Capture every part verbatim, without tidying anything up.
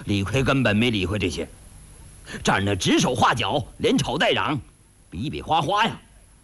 李逵根本没理会这些，站那指手画脚，连吵带嚷，比比划划呀。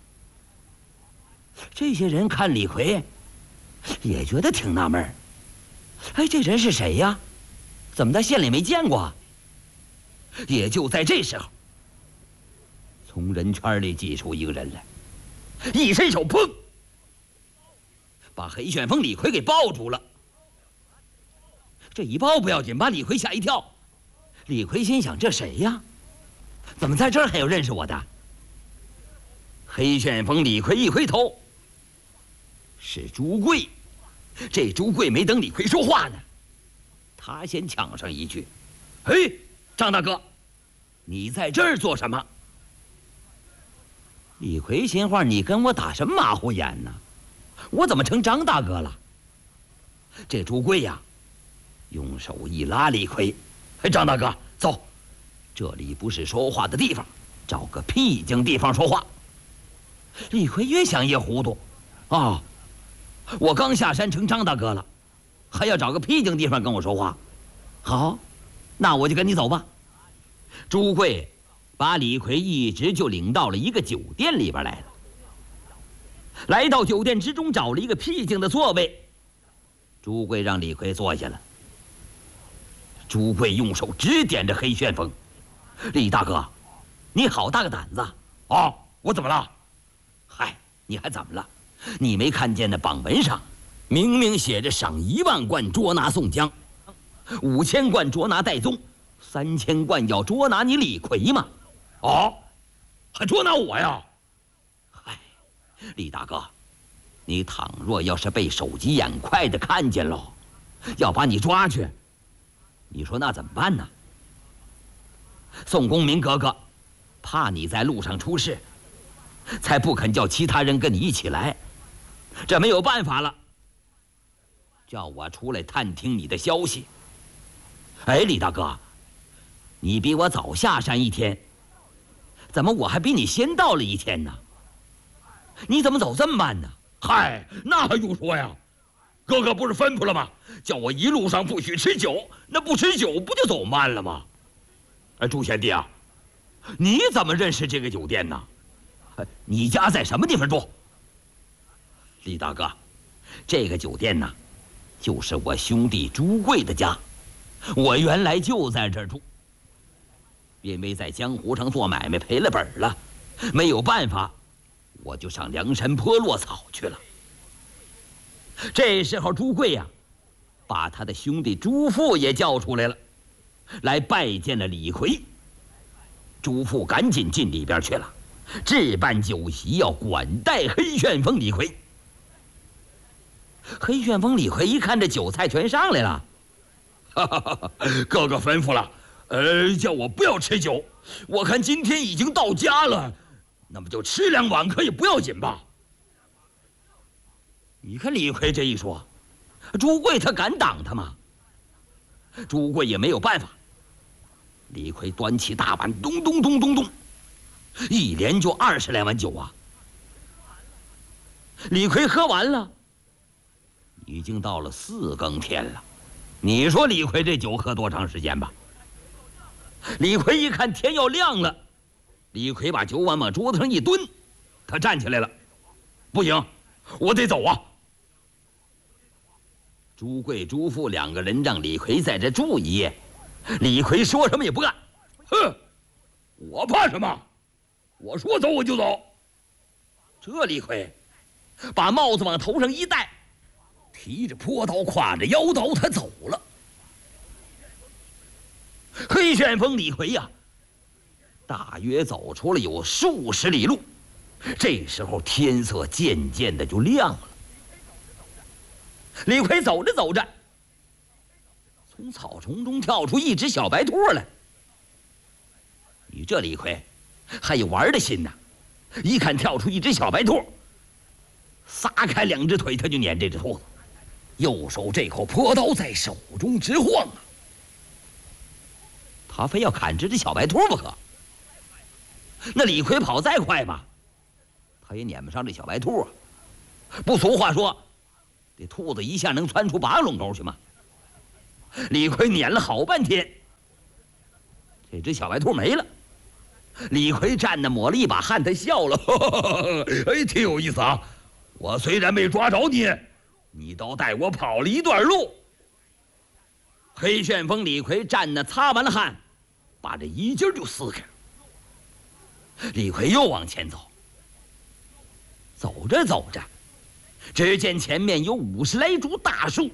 这些人看李逵，也觉得挺纳闷儿。哎，这人是谁呀？怎么在县里没见过啊？也就在这时候，从人圈里挤出一个人来，一伸手，砰，把黑旋风李逵给抱住了。这一抱不要紧，把李逵吓一跳。李逵心想：这谁呀？怎么在这儿还有认识我的？黑旋风李逵一回头，是朱贵。这朱贵没等李逵说话呢，他先抢上一句：“嘿，张大哥，你在这儿做什么？”李逵心话：“你跟我打什么马虎眼呢？我怎么成张大哥了？”这朱贵呀，用手一拉李逵：“嘿，张大哥，走，这里不是说话的地方，找个僻静地方说话。”李逵越想越糊涂，啊，我刚下山成张大哥了，还要找个僻静地方跟我说话。好，那我就跟你走吧。朱贵把李逵一直就领到了一个酒店里边来了。来到酒店之中，找了一个僻静的座位，朱贵让李逵坐下了。朱贵用手指点着黑旋风：“李大哥，你好大个胆子啊！我怎么了？嗨，你还怎么了？你没看见那榜文上明明写着赏一万贯捉拿宋江，五千贯捉拿戴宗，三千贯要捉拿你李逵吗？哦，还捉拿我呀？嗨，李大哥，你倘若要是被手疾眼快的看见喽，要把你抓去，你说那怎么办呢？宋公明哥哥怕你在路上出事，才不肯叫其他人跟你一起来，这没有办法了，叫我出来探听你的消息。哎，李大哥，你比我早下山一天，怎么我还比你先到了一天呢？你怎么走这么慢呢？嗨，那还用说呀？哥哥不是吩咐了吗？叫我一路上不许吃酒，那不吃酒不就走慢了吗？哎，朱贤弟啊，你怎么认识这个酒店呢？你家在什么地方住？李大哥，这个酒店呢，就是我兄弟朱贵的家，我原来就在这儿住。因为在江湖上做买卖赔了本了，没有办法，我就上梁山坡落草去了。这时候朱贵呀，把他的兄弟朱富也叫出来了，来拜见了李逵。朱富赶紧进里边去了，置办酒席要管待黑旋风李逵。黑旋风李逵一看这酒菜全上来了，哈哈哈！哥哥吩咐了，呃，叫我不要吃酒。我看今天已经到家了，那么就吃两碗可以不要紧吧？你看李逵这一说，朱贵他敢挡他吗？朱贵也没有办法。李逵端起大碗，咚咚咚咚咚，一连就二十来碗酒啊！李逵喝完了，已经到了四更天了。你说李逵这酒喝多长时间吧？李逵一看天要亮了，李逵把酒碗往桌子上一蹲，他站起来了，不行，我得走啊！朱贵、朱富两个人让李逵在这住一夜，李逵说什么也不干。哼，我怕什么？我说走我就走。这李逵把帽子往头上一戴，提着坡刀，挎着腰刀，他走了。黑旋风李逵呀，大约走出了有数十里路。这时候天色渐渐的就亮了。李逵走着走着，从草丛中跳出一只小白兔来。你这李逵还有玩的心呢，一看跳出一只小白兔，撒开两只腿，他就撵这只兔子，右手这口坡刀在手中直晃啊，他非要砍这只小白兔不可。那李逵跑再快吧，他也撵不上这小白兔啊。不俗话说，这兔子一下能窜出八个垄沟去吗？李逵撵了好半天， 这只小白兔没了。李逵站那抹了一把汗，他笑了，呵呵呵，哎，挺有意思啊！我虽然没抓着你，你倒带我跑了一段路。黑旋风李逵站那擦完了汗，把这衣襟就撕开了。李逵又往前走，走着走着，只见前面有五十来株大树。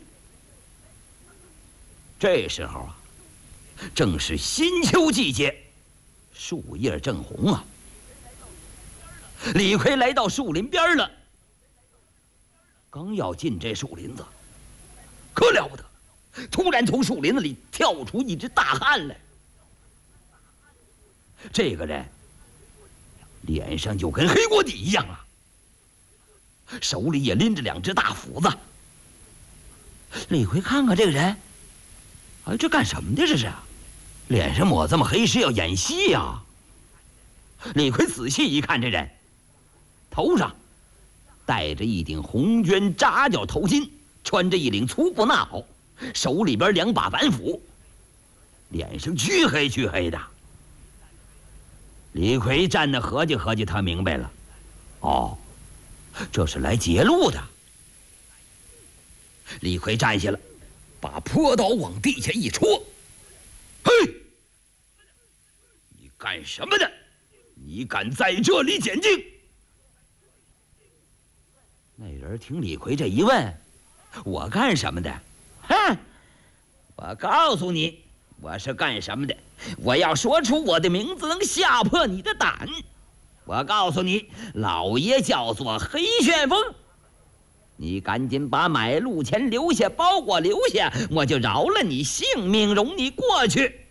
这时候啊，正是新秋季节，树叶正红啊。李逵来到树林边了，刚要进这树林子，可了不得，突然从树林子里跳出一只大汉来。这个人脸上就跟黑锅底一样啊，手里也拎着两只大斧子。李逵看看这个人，哎，这干什么的这是？脸上抹这么黑是要演戏呀、啊？李逵仔细一看，这人头上戴着一顶红绢扎脚头巾，穿着一领粗布袄，手里边两把板斧，脸上黢黑黢黑的。李逵站那合计合计，他明白了，哦，这是来劫路的。李逵站下了，把坡刀往地下一戳，嘿，你干什么的？你敢在这里捡净？那人听李逵这一问，我干什么的？哼，我告诉你，我是干什么的？我要说出我的名字，能吓破你的胆。我告诉你，老爷叫做黑旋风。你赶紧把买路钱留下，包裹留下，我就饶了你性命，容你过去。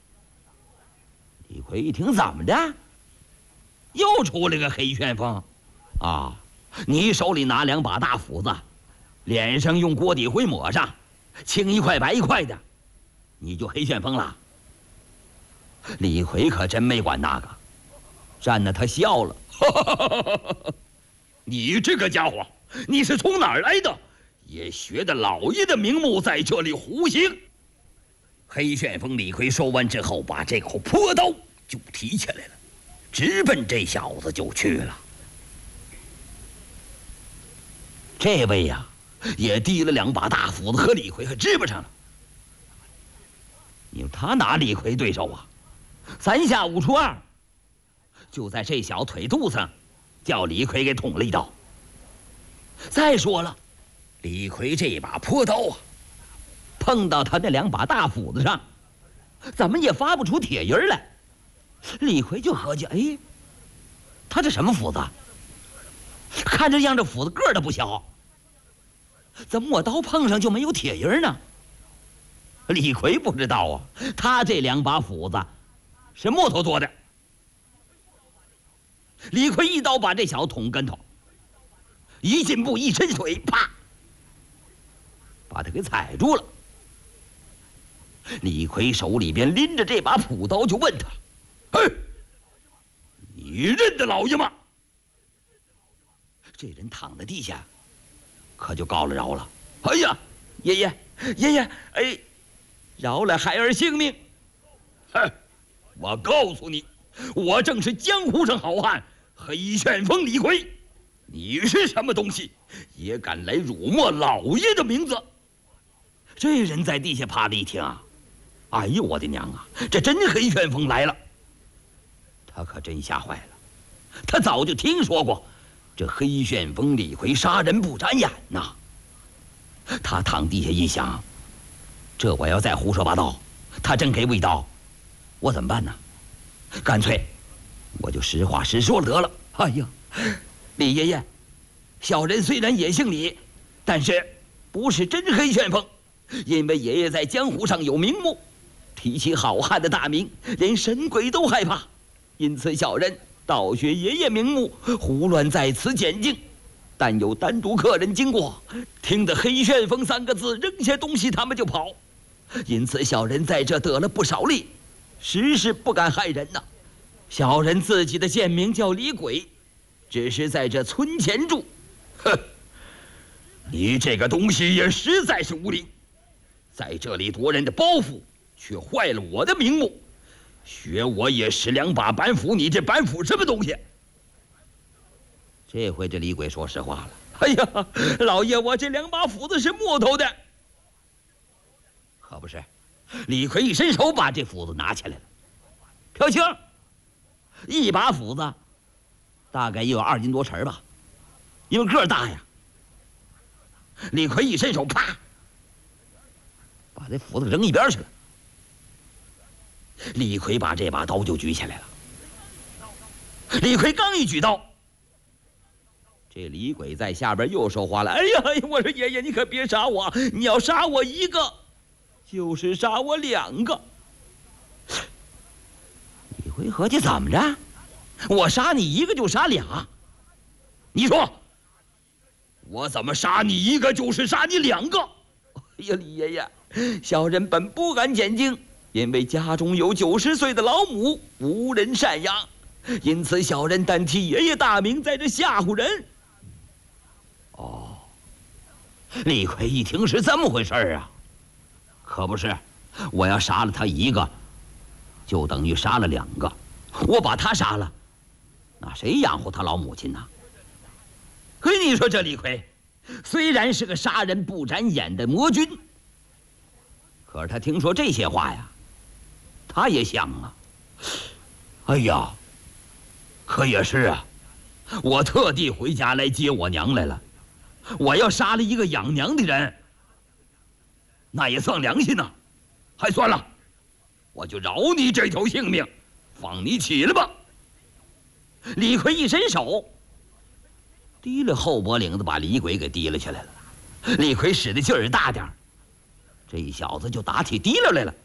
李逵一听，怎么的？又出来个黑旋风啊！你手里拿两把大斧子，脸上用锅底灰抹上，青一块白一块的，你就黑旋风了。李逵可真没管那个，站那他笑了，哈哈哈哈哈！你这个家伙，你是从哪儿来的？也学的老爷的名目在这里胡行。黑旋风李逵说完之后，把这口破刀就提起来了，直奔这小子就去了。这位呀、啊，也提了两把大斧子，和李逵可支不上了。你说他拿李逵对手啊？三下五除二，就在这小腿肚子上，叫李逵给捅了一刀。再说了，李逵这把破刀啊，碰到他那两把大斧子上，怎么也发不出铁音来。李逵就合计，哎，他这什么斧子？看这样，这斧子个儿都不小，怎么我刀碰上就没有铁音呢？李逵不知道啊，他这两把斧子是木头做的。李逵一刀把这小子捅跟头，一进步一伸腿，啪，把他给踩住了。李逵手里边拎着这把朴刀，就问他：“嘿，你认得老爷吗？”这人躺在地下，可就告了饶了。哎呀，爷爷，爷爷，哎，饶了孩儿性命。哼，我告诉你，我正是江湖上好汉黑旋风李逵。你是什么东西，也敢来辱没老爷的名字？这人在地下趴着一听啊，哎呦我的娘啊，这真黑旋风来了。他可真吓坏了，他早就听说过这黑旋风李逵杀人不眨眼呐。他躺地下一想，这我要再胡说八道，他真给我一刀，我怎么办呢？干脆我就实话实说了得了。哎呀，李爷爷，小人虽然也姓李，但是不是真黑旋风，因为爷爷在江湖上有名目，提起好汉的大名，连神鬼都害怕，因此小人盗学爷爷名目，胡乱在此捡净。但有单独客人经过，听得黑旋风三个字，扔下东西他们就跑，因此小人在这得了不少利，实是不敢害人呐。小人自己的贱名叫李鬼，只是在这村前住。哼，你这个东西也实在是无礼，在这里夺人的包袱，却坏了我的名目。 学我也是两把板斧，你这板斧什么东西？这回这李鬼说实话了。哎呀，老爷，我这两把斧子是木头的。可不是，李逵一伸手把这斧子拿起来了。朴青，一把斧子大概也有二斤多沉吧，因为个儿大呀。李逵一伸手，啪，把这斧子扔一边去了。李逵把这把刀就举起来了。李逵刚一举刀，这李鬼在下边又说话了：“哎呀，我说爷爷，你可别杀我！你要杀我一个，就是杀我两个。”李逵合计怎么着？我杀你一个就杀俩，你说我怎么杀你一个就是杀你两个？哎呀，李爷爷，小人本不敢捡经，因为家中有九十岁的老母，无人赡养，因此小人单替爷爷大名，在这吓唬人。哦，李逵一听是这么回事啊，可不是，我要杀了他一个，就等于杀了两个。我把他杀了，那谁养活他老母亲呢？可你说这李逵，虽然是个杀人不眨眼的魔君，可是他听说这些话呀，他也想啊，哎呀，可也是啊，我特地回家来接我娘来了。我要杀了一个养娘的人，那也算良心呐。还算了，我就饶你这条性命，放你起来吧。李逵一伸手，提了后脖领子，把李鬼给提了起来了。李逵使的劲儿大点儿，这小子就打起提溜来了。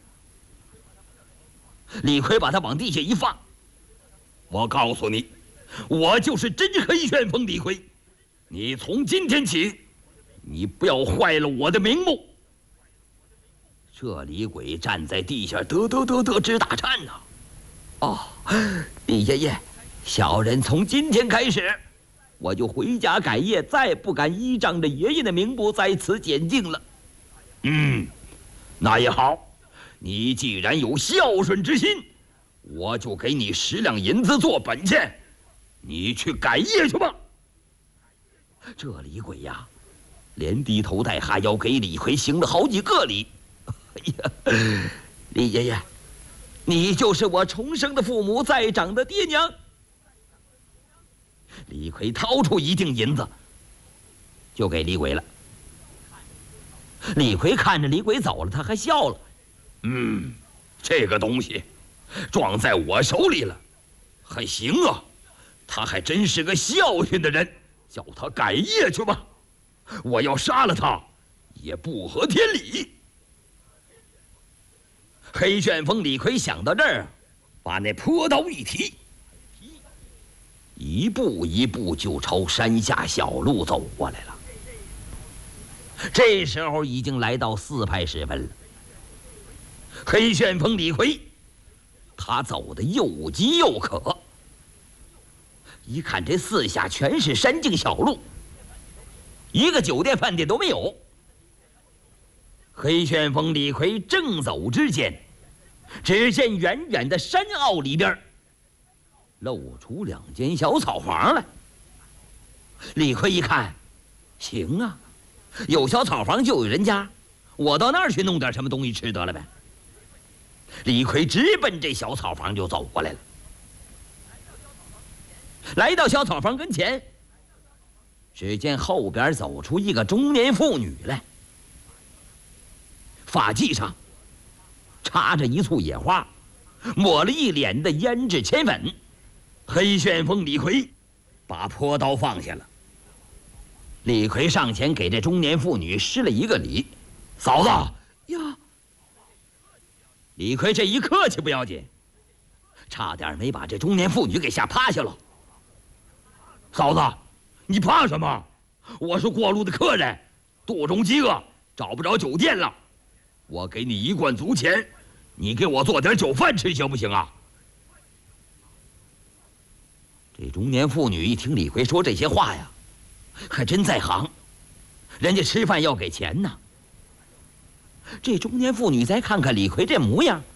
李逵把他往地下一放，我告诉你，我就是真黑旋风李逵。你从今天起，你不要坏了我的名目。这李鬼站在地下，得得得得直打颤呐！哦，李爷爷，小人从今天开始，我就回家改业，再不敢依仗着爷爷的名簿在此捡净了。嗯，那也好，你既然有孝顺之心，我就给你十两银子做本钱，你去改业去吧。这李鬼呀，连低头带哈腰给李逵行了好几个礼。哎呀，李爷爷，你就是我重生的父母，再长的爹娘。李逵掏出一锭银子，就给李鬼了。李逵看着李鬼走了，他还笑了。嗯，这个东西撞在我手里了，还行啊，他还真是个孝顺的人。叫他改业去吧，我要杀了他，也不合天理。黑旋风李逵想到这儿，把那坡刀一提，一步一步就朝山下小路走过来了。这时候已经来到四派时分了。黑旋风李逵，他走得又急又渴。一看这四下全是山径小路，一个酒店饭店都没有。黑旋风李逵正走之间，只见远远的山坳里边露出两间小草房来。李逵一看，行啊，有小草房就有人家，我到那儿去弄点什么东西吃得了呗。李逵直奔这小草房就走过来了。来到小草房跟前，只见后边走出一个中年妇女来，发髻上插着一簇野花，抹了一脸的胭脂铅粉。黑旋风李逵把坡刀放下了。李逵上前给这中年妇女施了一个礼：“嫂子呀！”李逵这一客气不要紧，差点没把这中年妇女给吓趴下了。嫂子，你怕什么？我是过路的客人，肚中饥饿，找不着酒店了。我给你一贯足钱，你给我做点酒饭吃，行不行啊？这中年妇女一听李逵说这些话呀，还真在行，人家吃饭要给钱呢。这中年妇女再看看李逵这模样，